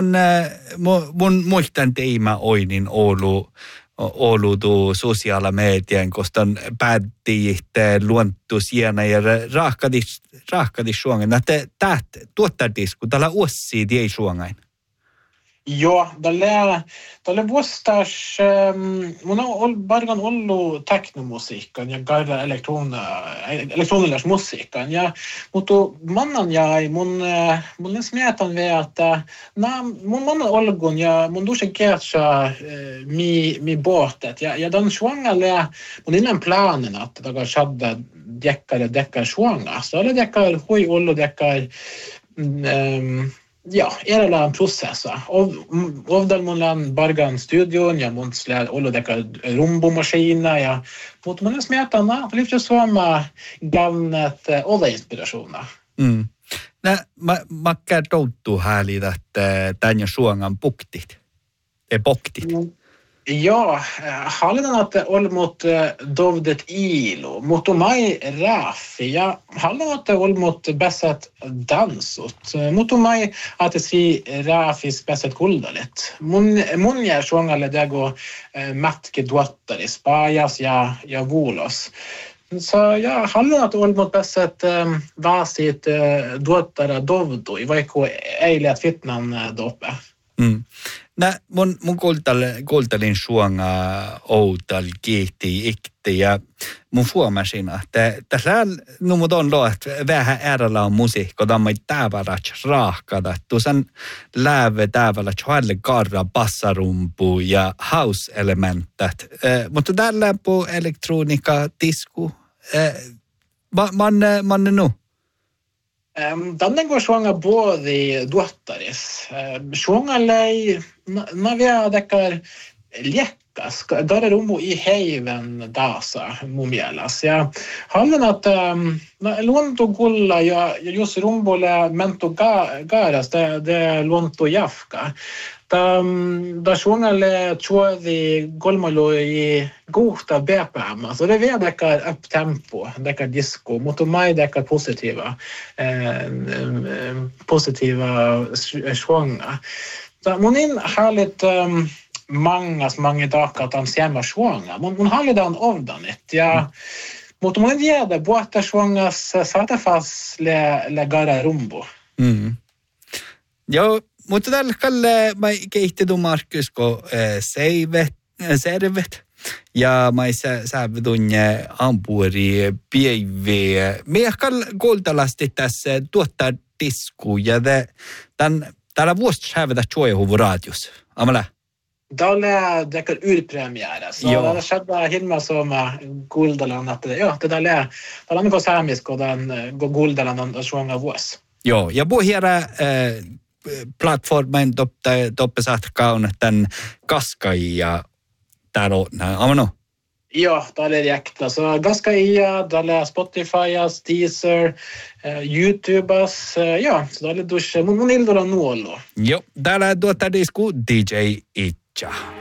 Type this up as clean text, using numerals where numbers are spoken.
Mun muistan teimä oinin Oulu sosiaala median, koska päätti luontu siena ja rahkadis suongen. Että tuottadis, kun täällä uossi ei suongain. Joo, tälle vuostas, mun on varmaan ollut teknomusiikan ja käydä elektronilais musiikan. Mutta mannan jäi, mun smietan vielä, että mun mannan olgun ja mun dusse kertsa mi båtet. Ja den suongalle, mun innan planen att det ska skadda deckar suonga. Så det deckar hui ollu deckar ja, erilainen prosessi. Ovdal mun län bargan studion ja mun slää olla deka rumbomaskina ja mutta mun smietana lyfter suomaa gamnet olla inspirationer. Mä kertoutuu häälitä, että tänne suongan poktit. Joo, hallitaan, että on mut dovdet ilu, mutta mai raffi ja hallitaan, että on mut bäsät dansut, mutta mai att si raffis bäsät kuldalit. Mun jää suongalle dego mätke duottaris, pajas ja vuulos. Så ja, hallitaan, että on mut bäsät vasit duottara dovdui, vaikka ei liät fitnan dope. Mun kuultelin suonga outal kiihti ikti ja mun huomasin, että tässä on lo, että vähän äärellä on musiikko, tämä on tävällä raahkada. Tuossa läve tävällä halle karra, bassarumpu ja house-elementat. Mutta täällä on elektronika, disku. Man nu. Den går suonga både duottaris. Suongalle vielä dekar liekkas. Där rumbo i heiven daasa mun mielessä. Ja hallen att luonto gulla ja just rumbolle mento garas det luonto jafka. Da suongalle chuodi golmalo i gohta BPM. Så det är dekar up tempo, dekar disco, mutta mai dekar positiva suonga. Så mun in härligt många dagar att han ser suonga. Mun hallitaan ovdanit ja mutta mun tiedä buotta suongas satafas le gara rumbo. Joo. Mutta tällä kalle mä kehittelu Markus ko servet ja mä säävedun ampuri piivi. Mä koltalasti tässä tuottaa disku ja täällä vuosta säävetä tjoihuvu radios. Amala. Tällä dekar urpremiära. Så det skedde himma som Guldalan att ja, det där är något samisk och den Guldalan och sjunga vuos. Joo, ja pohjara platformen toppe saat kaunat tämän Kaskaija täällä on, Joo, täällä är jäkta. Så Kaskaija, täällä är Spotifyas, Deezer, YouTubas, ja, så täällä dusch mun ildolla nuollo. Joo, täällä tuottaa disku DJ Itcha.